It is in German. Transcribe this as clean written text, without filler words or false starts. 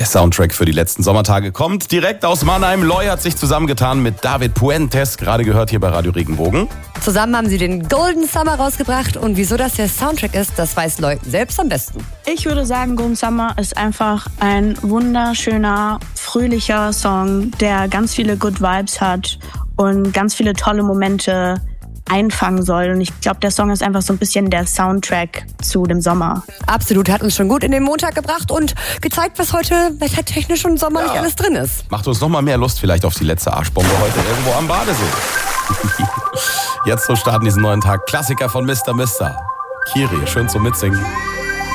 Der Soundtrack für die letzten Sommertage kommt direkt aus Mannheim. Loy hat sich zusammengetan mit David Puentes, gerade gehört hier bei Radio Regenbogen. Zusammen haben sie den Golden Summer rausgebracht und wieso das der Soundtrack ist, das weiß Loy selbst am besten. Ich würde sagen, Golden Summer ist einfach ein wunderschöner, fröhlicher Song, der ganz viele Good Vibes hat und ganz viele tolle Momente einfangen soll. Und ich glaube, der Song ist einfach so ein bisschen der Soundtrack zu dem Sommer. Absolut, hat uns schon gut in den Montag gebracht und gezeigt, was heute wettertechnisch und sommerlich alles drin ist. Macht uns noch mal mehr Lust vielleicht auf die letzte Arschbombe heute irgendwo am Badesee. Jetzt so starten diesen neuen Tag. Klassiker von Mr. Kiri, schön zum Mitsingen.